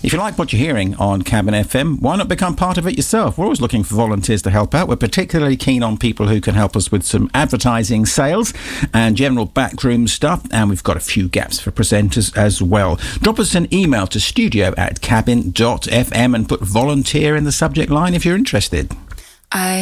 If you like what you're hearing on Cabin FM, why not become part of it yourself? We're always looking for volunteers to help out. We're particularly keen on people who can help us with some advertising, sales and general backroom stuff. And we've got a few gaps for presenters as well. Drop us an email to studio@cabin.fm and put volunteer in the subject line if you're interested.